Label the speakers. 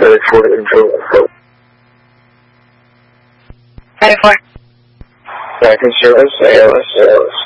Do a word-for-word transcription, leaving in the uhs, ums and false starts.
Speaker 1: Credit for info.
Speaker 2: Credit for.
Speaker 1: Back in service, A L S, A L S.